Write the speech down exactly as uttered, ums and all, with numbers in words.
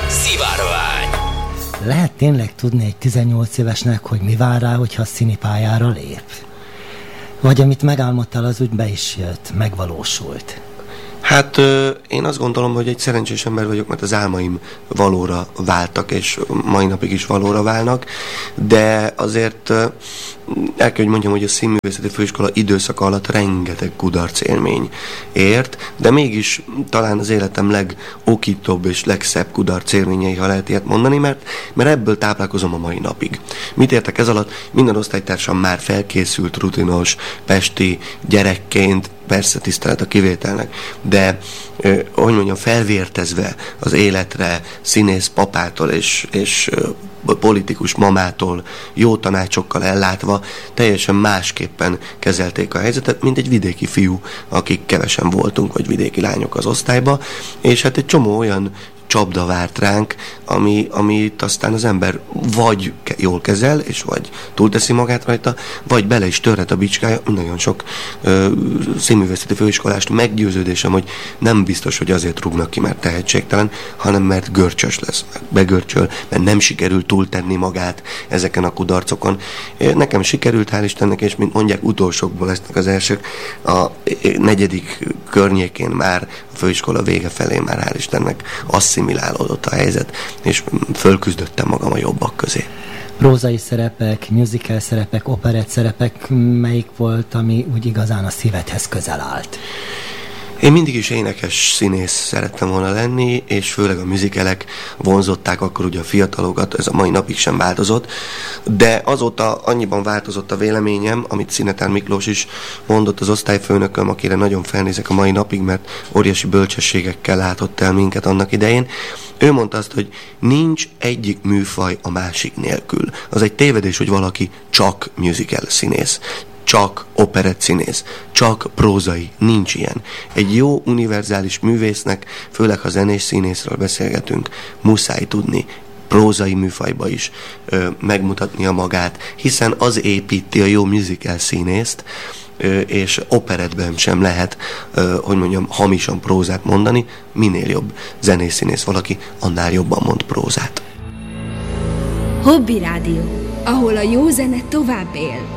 Szivárvány. Lehet tényleg tudni egy tizennyolc évesnek, hogy mi vár rá, hogyha a színipályára lép? Vagy amit megálmodtál, az úgy be is jött, megvalósult? Hát én azt gondolom, hogy egy szerencsés ember vagyok, mert az álmaim valóra váltak, és mai napig is valóra válnak, de azért el kell, hogy mondjam, hogy a Színművészeti Főiskola időszaka alatt rengeteg kudarc élmény ért, de mégis talán az életem legokítóbb és legszebb kudarc élményei, ha lehet ilyet mondani, mert, mert ebből táplálkozom a mai napig. Mit értek ez alatt? Minden osztálytársam már felkészült, rutinos, pesti gyerekként, persze tisztelet a kivételnek, de eh, hogy mondjam, felvértezve az életre színész papától és, és eh, politikus mamától, jó tanácsokkal ellátva, teljesen másképpen kezelték a helyzetet, mint egy vidéki fiú, akik kevesen voltunk, vagy vidéki lányok az osztályba, és hát egy csomó olyan csapda várt ránk, ami, amit aztán az ember vagy jól kezel, és vagy túlteszi magát rajta, vagy bele is törhet a bicskája. Nagyon sok ö, színművészeti főiskolást meggyőződésem, hogy nem biztos, hogy azért rúgnak ki, mert tehetségtelen, hanem mert görcsös lesz, mert begörcsöl, mert nem sikerül túltenni magát ezeken a kudarcokon. Nekem sikerült, hál' Istennek, és mint mondják, utolsókból lesznek az elsők. A negyedik környékén már, a főiskola vége felé már, hál' Istennek, asszimilálódott a helyzet, és fölküzdöttem magam a jobbak közé. Prózai szerepek, musical szerepek, operett szerepek, melyik volt, ami úgy igazán a szívedhez közel állt? Én mindig is énekes színész szerettem volna lenni, és főleg a musicalek vonzották akkor ugye a fiatalokat, ez a mai napig sem változott, de azóta annyiban változott a véleményem, amit Szinetár Miklós is mondott, az osztályfőnököm, akire nagyon felnézek a mai napig, mert óriási bölcsességekkel látott el minket annak idején. Ő mondta azt, hogy nincs egyik műfaj a másik nélkül. Az egy tévedés, hogy valaki csak musical színész, csak operett színész, csak prózai, nincs ilyen. Egy jó univerzális művésznek, főleg ha zenés színészről beszélgetünk, muszáj tudni prózai műfajba is ö, megmutatnia magát, hiszen az építi a jó musical színészt, ö, és operettben sem lehet, ö, hogy mondjam, hamisan prózát mondani. Minél jobb zenés színész valaki, annál jobban mond prózát. Hobby Rádió, ahol a jó zene tovább él.